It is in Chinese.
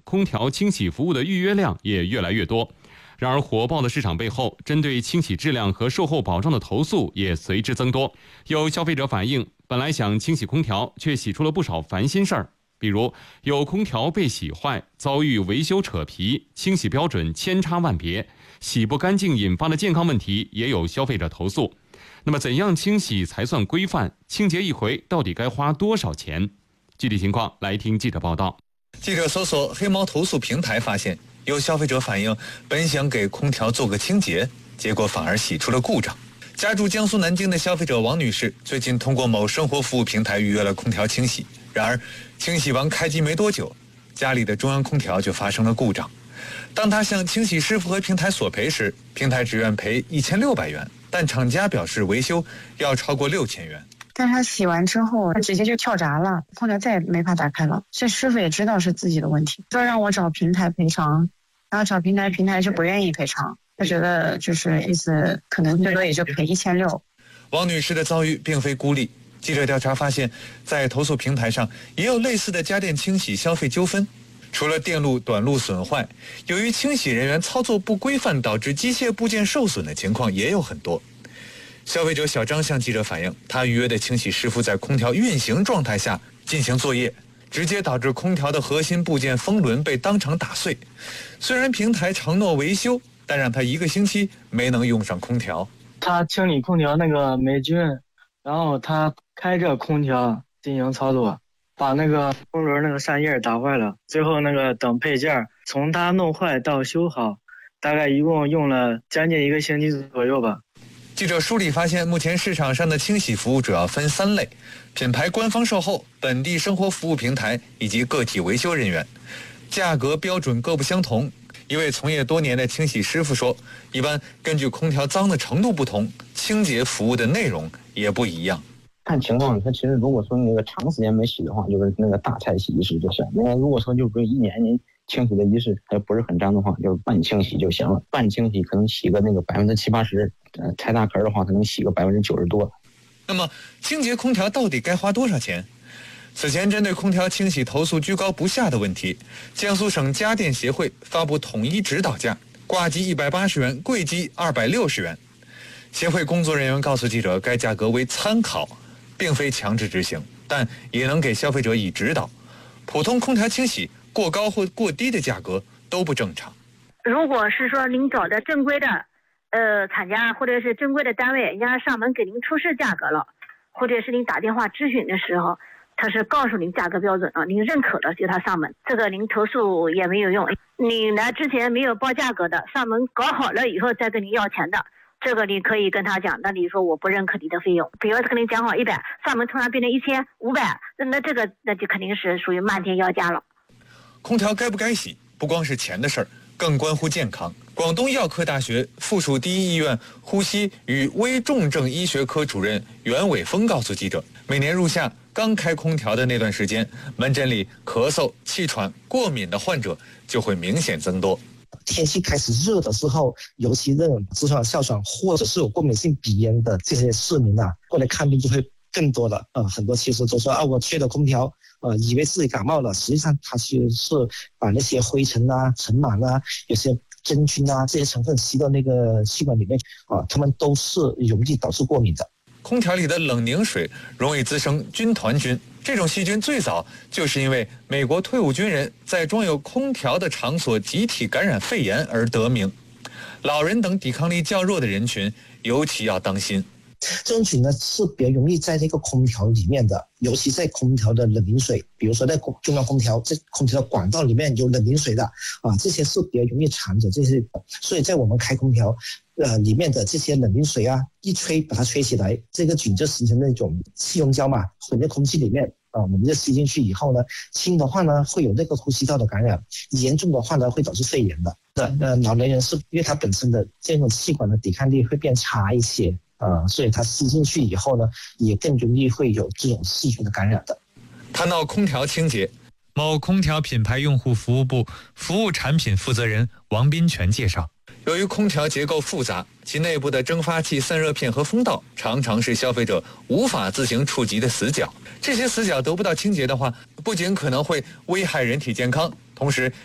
空调清洗服务的预约量也越来越多。然而，火爆的市场背后，针对清洗质量和售后保障的投诉也随之增多。有消费者反映，本来想清洗空调，却洗出了不少烦心事儿，比如有空调被洗坏，遭遇维修扯皮，清洗标准千差万别，洗不干净引发的健康问题也有消费者投诉。那么，怎样清洗才算规范？清洁一回到底该花多少钱？具体情况来听记者报道。 记者搜索黑猫投诉平台，发现有消费者反映，本想给空调做个清洁，结果反而洗出了故障。家住江苏南京的消费者王女士最近通过某生活服务平台预约了空调清洗，然而清洗完开机没多久，家里的中央空调就发生了故障。当她向清洗师傅和平台索赔时，平台只愿赔1600元，但厂家表示维修要超过6000元。 但他洗完之后，他直接就跳闸了，空调再也没法打开了。这师傅也知道是自己的问题，说让我找平台赔偿，然后找平台是不愿意赔偿，他觉得就是意思可能最多也就赔1600。 王女士的遭遇并非孤立，记者调查发现，在投诉平台上也有类似的家电清洗消费纠纷。除了电路短路损坏，由于清洗人员操作不规范导致机械部件受损的情况也有很多。消费者小张向记者反映，他预约的清洗师傅在空调运行状态下进行作业，直接导致空调的核心部件风轮被当场打碎。虽然平台承诺维修，但让他1个星期没能用上空调。 他清理空调那个霉菌，然后他开着空调进行操作，把那个风轮那个扇叶打坏了，最后那个等配件从他弄坏到修好，大概一共用了将近1个星期左右吧。 记者梳理发现，目前市场上的清洗服务主要分3类：品牌官方售后、本地生活服务平台以及个体维修人员，价格标准各不相同。一位从业多年的清洗师傅说，一般根据空调脏的程度不同，清洁服务的内容也不一样。 看情况，它其实如果说那个长时间没洗的话，就是那个大拆洗仪式就行。那如果说就不是1年清洗的仪式还不是很脏的话，就半清洗就行了。半清洗可能洗个那个70%-80%，拆大壳的话可能洗个90%多。 那么清洁空调到底该花多少钱？此前针对空调清洗投诉居高不下的问题，江苏省家电协会发布统一指导价，挂机180元，柜机260元。协会工作人员告诉记者，该价格为参考，并非强制执行，但也能给消费者以指导。普通空调清洗过高或过低的价格都不正常。 如果是说您找的正规的厂家或者是正规的单位，人家上门给您出示价格了，或者是您打电话咨询的时候，他是告诉您价格标准了，您认可了就他上门，这个您投诉也没有用。你来之前没有报价格的，上门搞好了以后再跟你要钱的，这个你可以跟他讲，那你说我不认可你的费用，比如跟你讲好100，上门突然变成1500，那这个那就肯定是属于漫天要价了。 空调该不该洗，不光是钱的事儿，更关乎健康。广东药科大学附属第一医院呼吸与危重症医学科主任袁伟峰告诉记者，每年入夏刚开空调的那段时间，门诊里咳嗽、气喘、过敏的患者就会明显增多。 天气开始热的时候，尤其那种痔疮、哮喘或者是有过敏性鼻炎的这些市民啊，过来看病就会更多了。很多其实都说我吹了空调，以为自己感冒了，实际上它其实是把那些灰尘啊、尘螨啊、有些真菌啊这些成分吸到那个气管里面它们都是容易导致过敏的。 空调里的冷凝水容易滋生军团菌，这种细菌最早就是因为美国退伍军人在装有空调的场所集体感染肺炎而得名。老人等抵抗力较弱的人群尤其要当心。 这种菌呢是比较容易在这个空调里面的，尤其在空调的冷凝水，比如说在中央空调，这空调的管道里面有冷凝水的这些是比较容易藏着这些，所以在我们开空调里面的这些冷凝水啊，一吹把它吹起来，这个菌就形成那种气溶胶嘛，混在空气里面我们就吸进去以后呢，轻的话呢会有那个呼吸道的感染，严重的话呢会导致肺炎的。老年人是因为他本身的这种气管的抵抗力会变差一些所以他吸进去以后呢，也更容易会有这种细菌的感染的。 谈到空调清洁， 某空调品牌用户服务部服务产品负责人王斌全介绍， 由于空调结构复杂，其内部的蒸发器、散热片和风道常常是消费者无法自行触及的死角。这些死角得不到清洁的话，不仅可能会危害人体健康，同时